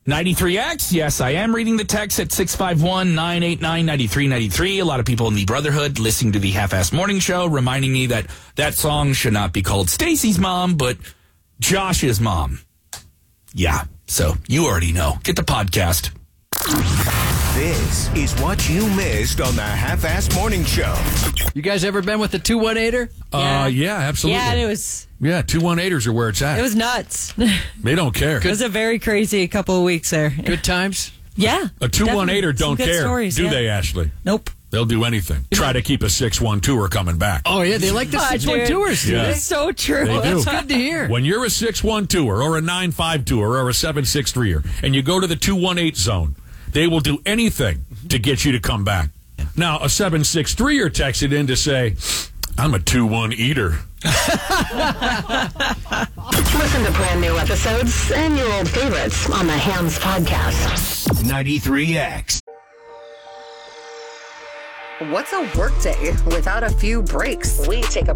93X, yes, I am reading the text at 651-989-9393. A lot of people in the Brotherhood listening to the Half-Assed Morning Show, reminding me that that song should not be called Stacy's mom, but Josh's mom. Yeah, so you already know. Get the podcast. This is what you missed on the Half-Assed Morning Show. You guys ever been with the 218er? Yeah, absolutely. Yeah, and it was 218ers are where it's at. it was nuts. They don't care. It was a very crazy couple of weeks there. Good times? Yeah. A 218er don't care, stories, do yeah. they, Ashley? Nope. They'll do anything. Try to keep a 612er coming back. Oh, yeah, they like the 612ers, do Yeah. they? It's so true. They do. That's good to hear. When you're a 612er or a 952er or a 763er and you go to the 218 zone, they will do anything to get you to come back. Now, a 763er texted in to say, I'm a 2-1 eater. Listen to brand new episodes and your old favorites on the Hams Podcast. 93X. What's a workday without a few breaks? We take a